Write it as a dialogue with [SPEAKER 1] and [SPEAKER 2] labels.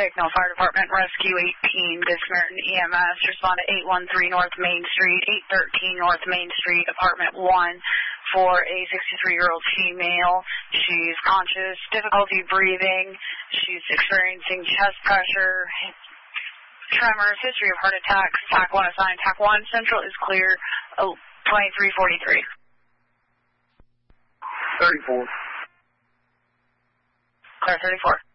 [SPEAKER 1] Signal Fire Department, Rescue 18, Good Samaritan EMS. Respond to 813 North Main Street, 813 North Main Street, Apartment 1, for a 63-year-old female. She's conscious, difficulty breathing. She's experiencing chest pressure, tremors, history of heart attacks. TAC 1 assigned. TAC 1 Central is clear. 2343.
[SPEAKER 2] 34.
[SPEAKER 1] Clear 34.